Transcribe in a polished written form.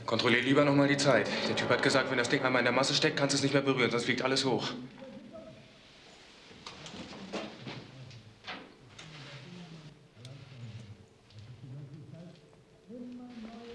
Kontrollier lieber noch mal die Zeit. Der Typ hat gesagt, wenn das Ding einmal in der Masse steckt, kannst du es nicht mehr berühren, sonst fliegt alles hoch.